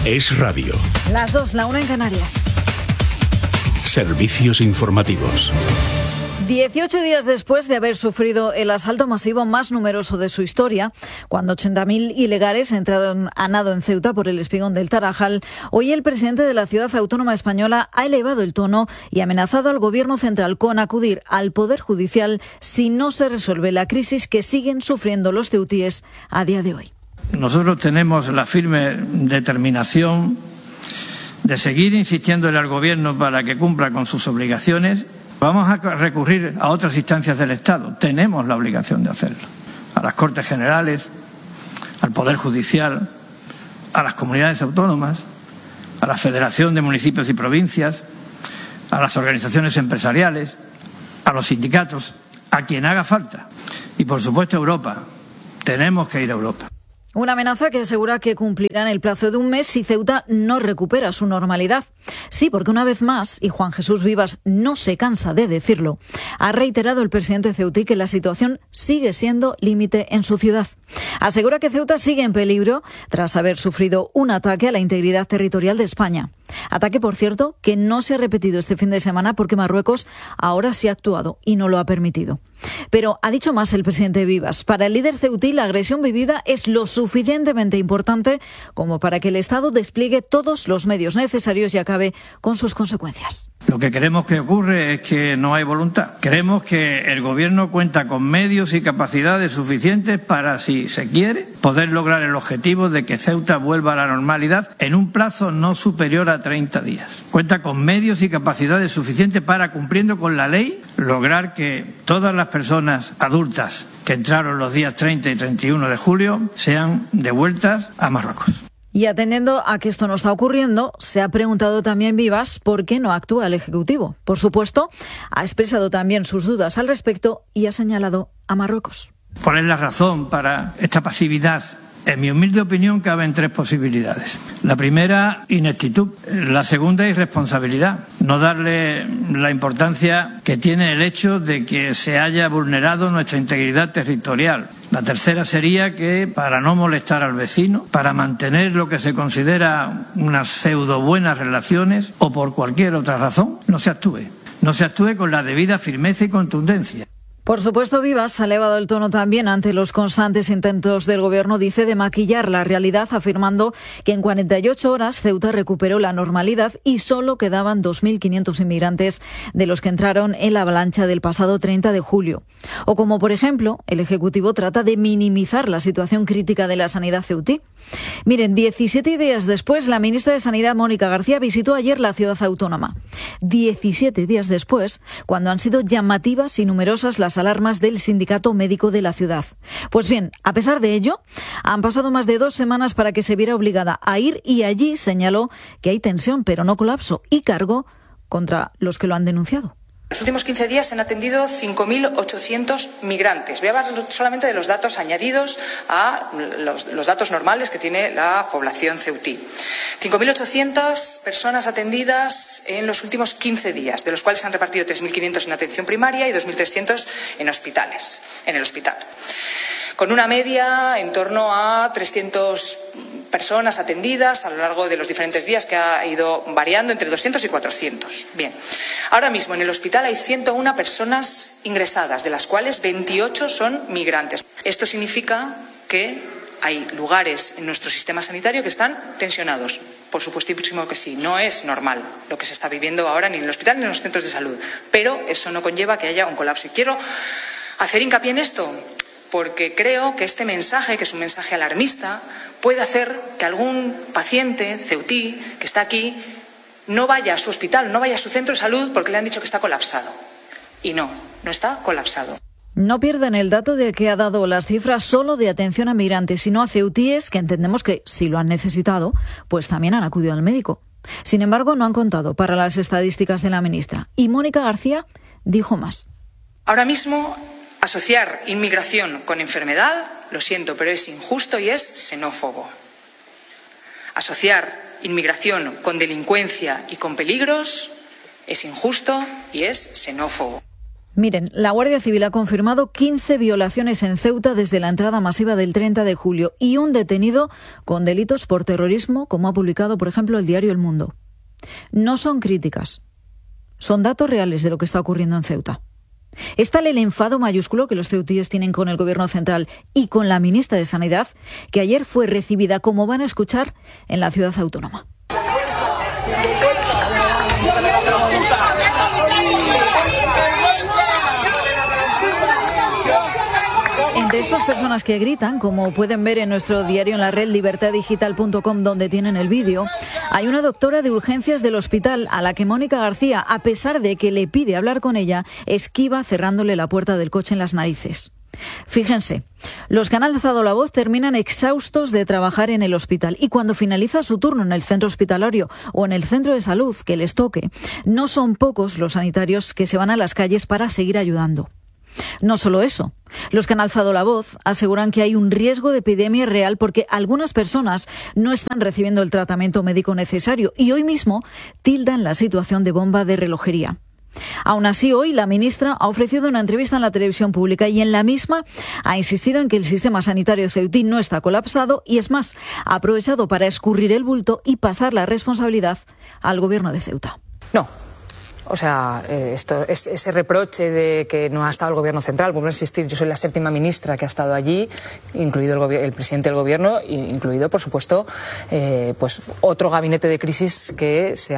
Es Radio. Las 2, la 1 en Canarias. Servicios informativos. 18 días después de haber sufrido el asalto masivo más numeroso de su historia, cuando 80.000 ilegales entraron a nado en Ceuta por el espigón del Tarajal, hoy el presidente de la ciudad autónoma española ha elevado el tono y ha amenazado al gobierno central con acudir al Poder Judicial si no se resuelve la crisis que siguen sufriendo los ceutíes a día de hoy. Nosotros tenemos la firme determinación de seguir insistiéndole al gobierno para que cumpla con sus obligaciones. Vamos a recurrir a otras instancias del Estado. Tenemos la obligación de hacerlo. A las Cortes Generales, al Poder Judicial, a las comunidades autónomas, a la Federación de Municipios y Provincias, a las organizaciones empresariales, a los sindicatos, a quien haga falta. Y, por supuesto, a Europa. Tenemos que ir a Europa. Una amenaza que asegura que cumplirá en el plazo de un mes si Ceuta no recupera su normalidad. Sí, porque una vez más, y Juan Jesús Vivas no se cansa de decirlo, ha reiterado el presidente ceutí que la situación sigue siendo límite en su ciudad. Asegura que Ceuta sigue en peligro tras haber sufrido un ataque a la integridad territorial de España. Ataque, por cierto, que no se ha repetido este fin de semana porque Marruecos ahora sí ha actuado y no lo ha permitido. Pero ha dicho más el presidente Vivas. Para el líder ceutí, la agresión vivida es lo suficientemente importante como para que el Estado despliegue todos los medios necesarios y acabe con sus consecuencias. Lo que queremos que ocurre es que no hay voluntad. Queremos que el gobierno cuenta con medios y capacidades suficientes para, si se quiere, poder lograr el objetivo de que Ceuta vuelva a la normalidad en un plazo no superior a 30 días. Cuenta con medios y capacidades suficientes para, cumpliendo con la ley, lograr que todas las personas adultas que entraron los días 30 y 31 de julio sean devueltas a Marruecos. Y atendiendo a que esto no está ocurriendo, se ha preguntado también Vivas por qué no actúa el Ejecutivo. Por supuesto, ha expresado también sus dudas al respecto y ha señalado a Marruecos. ¿Cuál es la razón para esta pasividad? En mi humilde opinión caben tres posibilidades. La primera, ineptitud. La segunda, irresponsabilidad. No darle la importancia que tiene el hecho de que se haya vulnerado nuestra integridad territorial. La tercera sería que, para no molestar al vecino, para mantener lo que se considera unas pseudo buenas relaciones o por cualquier otra razón, no se actúe. No se actúe con la debida firmeza y contundencia. Por supuesto, Vivas ha elevado el tono también ante los constantes intentos del Gobierno, dice, de maquillar la realidad, afirmando que en 48 horas Ceuta recuperó la normalidad y solo quedaban 2.500 inmigrantes de los que entraron en la avalancha del pasado 30 de julio. O como, por ejemplo, el Ejecutivo trata de minimizar la situación crítica de la sanidad ceutí. Miren, 17 días después, la ministra de Sanidad, Mónica García, visitó ayer la ciudad autónoma. 17 días después, cuando han sido llamativas y numerosas las alarmas del sindicato médico de la ciudad. Pues bien, a pesar de ello, han pasado más de 2 semanas para que se viera obligada a ir y allí señaló que hay tensión, pero no colapso, y cargó contra los que lo han denunciado. En los últimos 15 días se han atendido 5.800 migrantes. Voy a hablar solamente de los datos añadidos a los datos normales que tiene la población ceutí. 5.800 personas atendidas en los últimos 15 días, de los cuales se han repartido 3.500 en atención primaria y 2.300 en el hospital. Con una media en torno a 300 personas atendidas a lo largo de los diferentes días, que ha ido variando entre 200 y 400. Bien. Ahora mismo en el hospital hay 101 personas ingresadas, de las cuales 28 son migrantes. Esto significa que hay lugares en nuestro sistema sanitario que están tensionados. Por supuestísimo que sí. No es normal lo que se está viviendo ahora ni en el hospital ni en los centros de salud. Pero eso no conlleva que haya un colapso. Y quiero hacer hincapié en esto porque creo que este mensaje, que es un mensaje alarmista, puede hacer que algún paciente ceutí que está aquí no vaya a su hospital, no vaya a su centro de salud porque le han dicho que está colapsado. Y no está colapsado. No pierden el dato de que ha dado las cifras solo de atención a migrantes, sino a ceutíes que entendemos que, si lo han necesitado, pues también han acudido al médico. Sin embargo, no han contado para las estadísticas de la ministra. Y Mónica García dijo más. Ahora mismo, asociar inmigración con enfermedad, lo siento, pero es injusto y es xenófobo. Asociar inmigración con delincuencia y con peligros es injusto y es xenófobo. Miren, la Guardia Civil ha confirmado 15 violaciones en Ceuta desde la entrada masiva del 30 de julio y un detenido con delitos por terrorismo, como ha publicado, por ejemplo, el diario El Mundo. No son críticas, son datos reales de lo que está ocurriendo en Ceuta. Es tal el enfado mayúsculo que los ceutíes tienen con el Gobierno central y con la ministra de Sanidad, que ayer fue recibida, como van a escuchar, en la ciudad autónoma. Entre estas personas que gritan, como pueden ver en nuestro diario en la red libertaddigital.com, donde tienen el vídeo, hay una doctora de urgencias del hospital a la que Mónica García, a pesar de que le pide hablar con ella, esquiva cerrándole la puerta del coche en las narices. Fíjense, los que han alzado la voz terminan exhaustos de trabajar en el hospital y cuando finaliza su turno en el centro hospitalario o en el centro de salud que les toque, no son pocos los sanitarios que se van a las calles para seguir ayudando. No solo eso, los que han alzado la voz aseguran que hay un riesgo de epidemia real porque algunas personas no están recibiendo el tratamiento médico necesario y hoy mismo tildan la situación de bomba de relojería. Aún así, hoy la ministra ha ofrecido una entrevista en la televisión pública y en la misma ha insistido en que el sistema sanitario ceutí no está colapsado y, es más, ha aprovechado para escurrir el bulto y pasar la responsabilidad al Gobierno de Ceuta. No. O sea, ese reproche de que no ha estado el Gobierno central, vuelvo a insistir, yo soy la 7ª ministra que ha estado allí, incluido el presidente del Gobierno, incluido, por supuesto, pues otro gabinete de crisis que se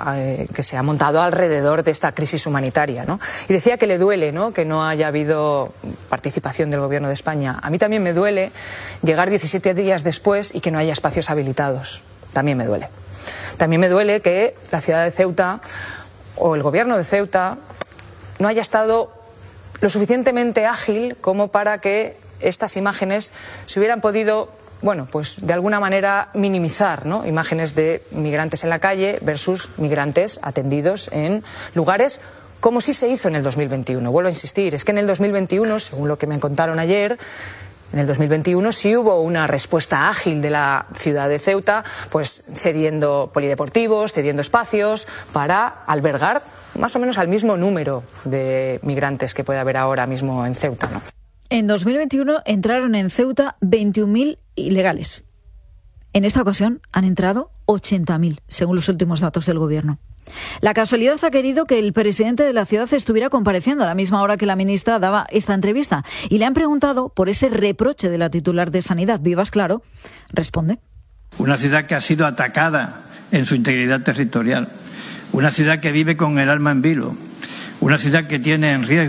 ha montado alrededor de esta crisis humanitaria, ¿no? Y decía que le duele, ¿no?, que no haya habido participación del Gobierno de España. A mí también me duele llegar 17 días después y que no haya espacios habilitados. También me duele. También me duele que la ciudad de Ceuta o el Gobierno de Ceuta no haya estado lo suficientemente ágil como para que estas imágenes se hubieran podido, bueno, pues de alguna manera minimizar, ¿no? Imágenes de migrantes en la calle versus migrantes atendidos en lugares como sí se hizo en el 2021. Vuelvo a insistir, es que en el 2021, según lo que me contaron ayer, en el 2021 sí hubo una respuesta ágil de la ciudad de Ceuta, pues cediendo polideportivos, cediendo espacios para albergar más o menos al mismo número de migrantes que puede haber ahora mismo en Ceuta, ¿no? En 2021 entraron en Ceuta 21.000 ilegales. En esta ocasión han entrado 80.000, según los últimos datos del Gobierno. La casualidad ha querido que el presidente de la ciudad estuviera compareciendo a la misma hora que la ministra daba esta entrevista y le han preguntado por ese reproche de la titular de Sanidad. Vivas Claro responde. Una ciudad que ha sido atacada en su integridad territorial, una ciudad que vive con el alma en vilo, una ciudad que tiene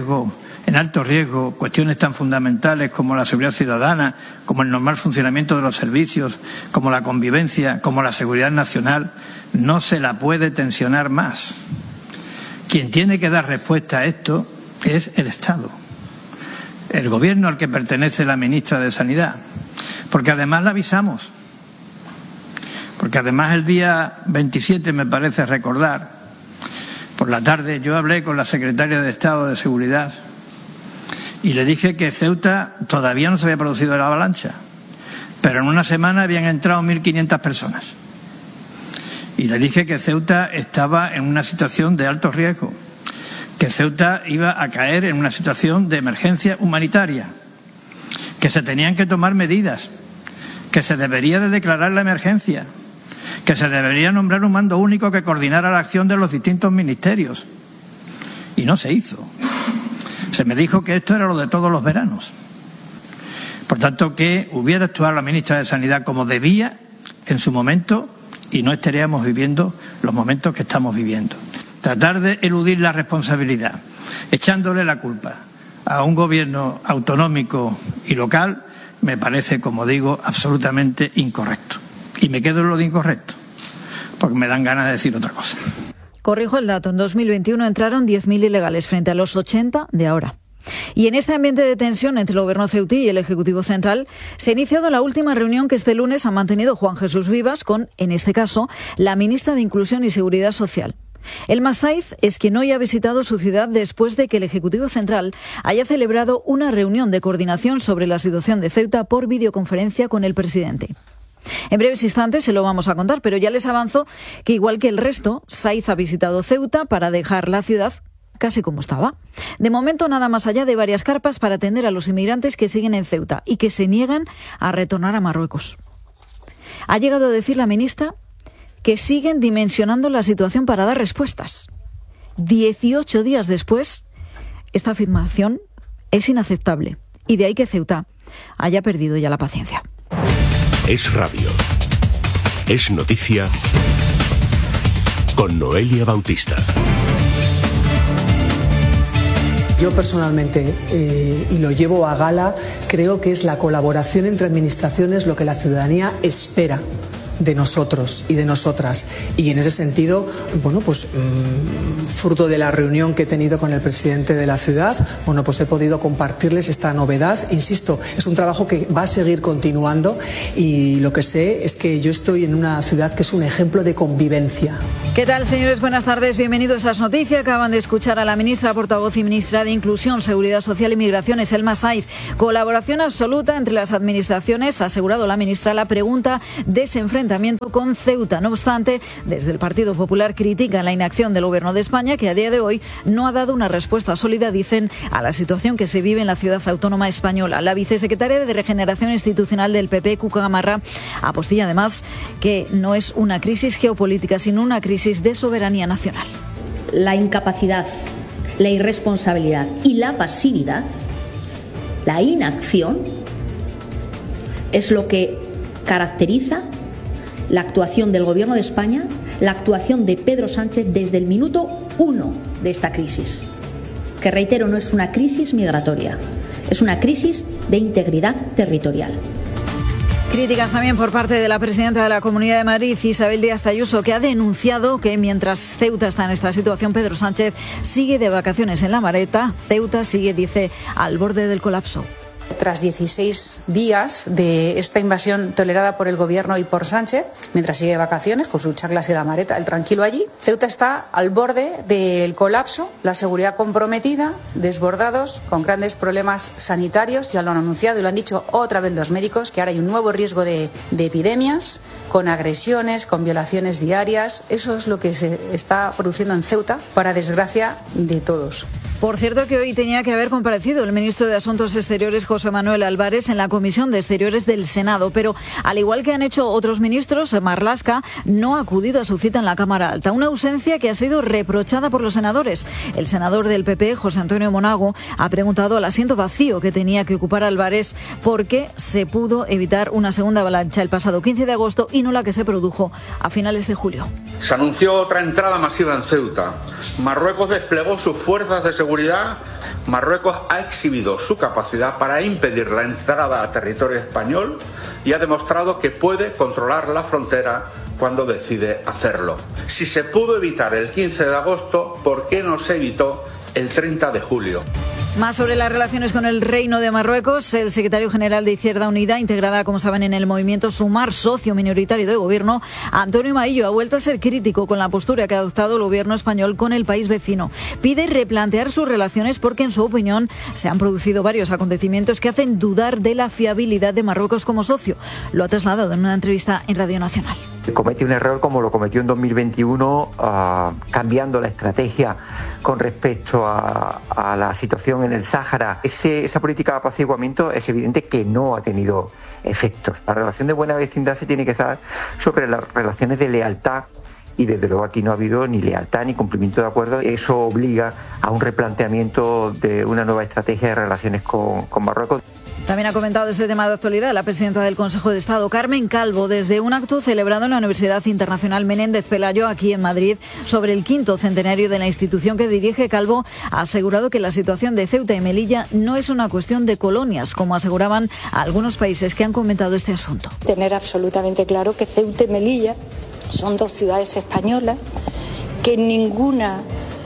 en alto riesgo cuestiones tan fundamentales como la seguridad ciudadana, como el normal funcionamiento de los servicios, como la convivencia, como la seguridad nacional. No se la puede tensionar más. Quien tiene que dar respuesta a esto es el Estado, el Gobierno al que pertenece la ministra de Sanidad, porque además la avisamos, porque además el día 27, me parece recordar, por la tarde yo hablé con la secretaria de Estado de Seguridad y le dije que Ceuta todavía no se había producido la avalancha, pero en una semana habían entrado 1.500 personas. Y le dije que Ceuta estaba en una situación de alto riesgo, que Ceuta iba a caer en una situación de emergencia humanitaria, que se tenían que tomar medidas, que se debería de declarar la emergencia, que se debería nombrar un mando único que coordinara la acción de los distintos ministerios. Y no se hizo. Se me dijo que esto era lo de todos los veranos. Por tanto, que hubiera actuado la ministra de Sanidad como debía en su momento y no estaríamos viviendo los momentos que estamos viviendo. Tratar de eludir la responsabilidad, echándole la culpa a un gobierno autonómico y local, me parece, como digo, absolutamente incorrecto. Y me quedo en lo de incorrecto, porque me dan ganas de decir otra cosa. Corrijo el dato, en 2021 entraron 10.000 ilegales frente a los 80 de ahora. Y en este ambiente de tensión entre el Gobierno ceutí y el Ejecutivo Central se ha iniciado la última reunión que este lunes ha mantenido Juan Jesús Vivas con, en este caso, la ministra de Inclusión y Seguridad Social. El Masaiz es quien hoy ha visitado su ciudad después de que el Ejecutivo Central haya celebrado una reunión de coordinación sobre la situación de Ceuta por videoconferencia con el presidente. En breves instantes se lo vamos a contar, pero ya les avanzo que igual que el resto, Saiz ha visitado Ceuta para dejar la ciudad casi como estaba. De momento, nada más allá de varias carpas para atender a los inmigrantes que siguen en Ceuta y que se niegan a retornar a Marruecos. Ha llegado a decir la ministra que siguen dimensionando la situación para dar respuestas. 18 días después, esta afirmación es inaceptable y de ahí que Ceuta haya perdido ya la paciencia. Es radio. Es noticia con Noelia Bautista. Yo personalmente, y lo llevo a gala, creo que es la colaboración entre administraciones lo que la ciudadanía espera de nosotros y de nosotras. Y en ese sentido, bueno, pues fruto de la reunión que he tenido con el presidente de la ciudad, bueno, pues he podido compartirles esta novedad. Insisto, es un trabajo que va a seguir continuando y lo que sé es que yo estoy en una ciudad que es un ejemplo de convivencia. ¿Qué tal, señores? Buenas tardes. Bienvenidos a Esas Noticias. Acaban de escuchar a la ministra portavoz y ministra de Inclusión, Seguridad Social y Migraciones, Elma Saiz. Colaboración absoluta entre las administraciones, ha asegurado la ministra. La pregunta de ese enfrentamiento con Ceuta. No obstante, desde el Partido Popular critican la inacción del Gobierno de España, que a día de hoy no ha dado una respuesta sólida, dicen, a la situación que se vive en la ciudad autónoma española. La vicesecretaria de Regeneración Institucional del PP, Cuca Gamarra, apostilla además que no es una crisis geopolítica, sino una crisis de soberanía nacional. La incapacidad, la irresponsabilidad y la pasividad, la inacción, es lo que caracteriza la actuación del Gobierno de España, la actuación de Pedro Sánchez desde el minuto 1 de esta crisis, que, reitero, no es una crisis migratoria, es una crisis de integridad territorial. Críticas también por parte de la presidenta de la Comunidad de Madrid, Isabel Díaz Ayuso, que ha denunciado que mientras Ceuta está en esta situación, Pedro Sánchez sigue de vacaciones en La Mareta. Ceuta sigue, dice, al borde del colapso. Tras 16 días de esta invasión tolerada por el Gobierno y por Sánchez, mientras sigue de vacaciones con sus charlas en La Mareta, el tranquilo allí, Ceuta está al borde del colapso, la seguridad comprometida, desbordados, con grandes problemas sanitarios. Ya lo han anunciado y lo han dicho otra vez los médicos, que ahora hay un nuevo riesgo de epidemias, con agresiones, con violaciones diarias. Eso es lo que se está produciendo en Ceuta, para desgracia de todos. Por cierto, que hoy tenía que haber comparecido el ministro de Asuntos Exteriores, José Manuel Álvarez, en la Comisión de Exteriores del Senado, pero al igual que han hecho otros ministros, Marlaska no ha acudido a su cita en la Cámara Alta, una ausencia que ha sido reprochada por los senadores. El senador del PP, José Antonio Monago, ha preguntado al asiento vacío que tenía que ocupar Álvarez por qué se pudo evitar una segunda avalancha el pasado 15 de agosto y no la que se produjo a finales de julio. Se anunció otra entrada masiva en Ceuta. Marruecos desplegó sus fuerzas de seguridad. Marruecos ha exhibido su capacidad para impedir la entrada a territorio español y ha demostrado que puede controlar la frontera cuando decide hacerlo. Si se pudo evitar el 15 de agosto, ¿por qué no se evitó el 30 de julio? Más sobre las relaciones con el Reino de Marruecos. El secretario general de Izquierda Unida, integrada, como saben, en el movimiento Sumar, socio minoritario de gobierno, Antonio Maillo, ha vuelto a ser crítico con la postura que ha adoptado el gobierno español con el país vecino. Pide replantear sus relaciones porque, en su opinión, se han producido varios acontecimientos que hacen dudar de la fiabilidad de Marruecos como socio. Lo ha trasladado en una entrevista en Radio Nacional. Comete un error como lo cometió en 2021, cambiando la estrategia con respecto a la situación en el Sáhara. Esa política de apaciguamiento es evidente que no ha tenido efectos. La relación de buena vecindad se tiene que dar sobre las relaciones de lealtad y desde luego aquí no ha habido ni lealtad ni cumplimiento de acuerdos. Eso obliga a un replanteamiento de una nueva estrategia de relaciones con Marruecos. También ha comentado este tema de actualidad la presidenta del Consejo de Estado, Carmen Calvo, desde un acto celebrado en la Universidad Internacional Menéndez Pelayo, aquí en Madrid, sobre el 5º centenario de la institución que dirige. Calvo ha asegurado que la situación de Ceuta y Melilla no es una cuestión de colonias, como aseguraban algunos países que han comentado este asunto. Tener absolutamente claro que Ceuta y Melilla son dos ciudades españolas, que en ninguna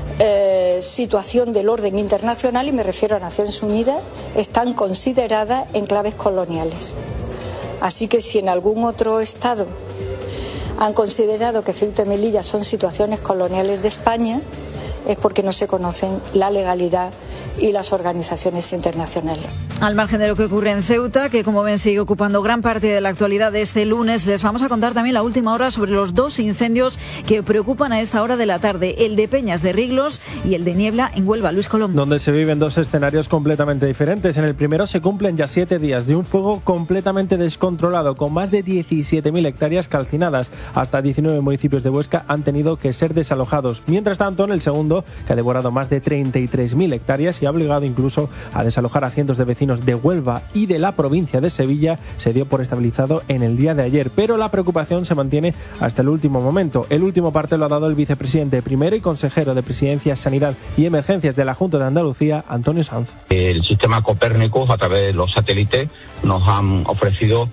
situación del orden internacional, y me refiero a Naciones Unidas, están consideradas enclaves coloniales. Así que si en algún otro estado han considerado que Ceuta y Melilla son situaciones coloniales de España, es porque no se conocen la legalidad y las organizaciones internacionales. Al margen de lo que ocurre en Ceuta, que como ven sigue ocupando gran parte de la actualidad de este lunes, les vamos a contar también la última hora sobre los dos incendios que preocupan a esta hora de la tarde, el de Peñas de Riglos y el de Niebla en Huelva. Luis Colom. Donde se viven dos escenarios completamente diferentes. En el primero se cumplen ya 7 días de un fuego completamente descontrolado, con más de 17.000 hectáreas calcinadas. Hasta 19 municipios de Huesca han tenido que ser desalojados. Mientras tanto, en el segundo, que ha devorado más de 33.000 hectáreas y ha obligado incluso a desalojar a cientos de vecinos de Huelva y de la provincia de Sevilla, se dio por estabilizado en el día de ayer. Pero la preocupación se mantiene hasta el último momento. El último parte lo ha dado el vicepresidente primero y consejero de Presidencia, Sanidad y Emergencias de la Junta de Andalucía, Antonio Sanz. El sistema Copérnicus, a través de los satélites, nos han ofrecido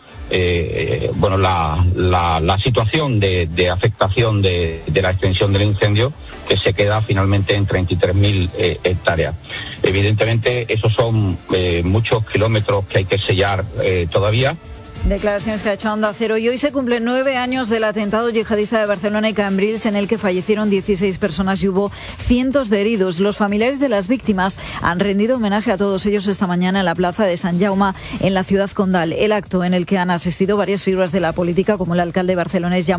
la situación de afectación de la extensión del incendio, que se queda finalmente en 33.000 hectáreas. Evidentemente, esos son muchos kilómetros que hay que sellar todavía. Declaraciones que ha hecho Onda Cero. Y hoy se cumplen 9 años del atentado yihadista de Barcelona y Cambrils, en el que fallecieron 16 personas y hubo cientos de heridos. Los familiares de las víctimas han rendido homenaje a todos ellos esta mañana en la plaza de Sant Jaume, en la ciudad condal. El acto, en el que han asistido varias figuras de la política, como el alcalde barcelonés